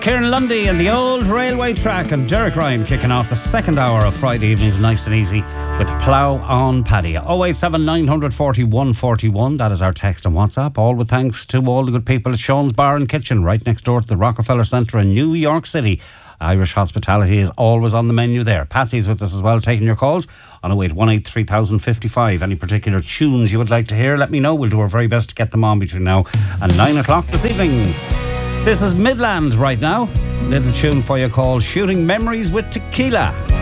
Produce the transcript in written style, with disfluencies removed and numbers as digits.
Kieran Lundy and the old railway track, and Derek Ryan kicking off the second hour of Friday evenings nice and easy with Plough on Paddy. 087 940 141. That is our text and WhatsApp. All with thanks to all the good people at Sean's Bar and Kitchen right next door to the Rockefeller Centre in New York City. Irish hospitality is always on the menu there. Patsy's with us as well, taking your calls on 0818 3055. Any particular tunes you would like to hear, let me know. We'll do our very best to get them on between now and 9 o'clock this evening. This is Midland right now. Little tune for you called Shooting Memories with Tequila.